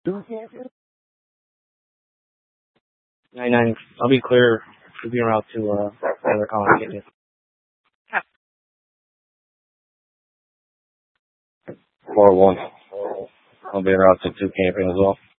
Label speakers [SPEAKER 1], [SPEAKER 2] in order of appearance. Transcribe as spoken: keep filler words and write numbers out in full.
[SPEAKER 1] nine nine. I'll be clear. We'll be en route to uh, another call and get you. four one. I'll be en route to two camping as well.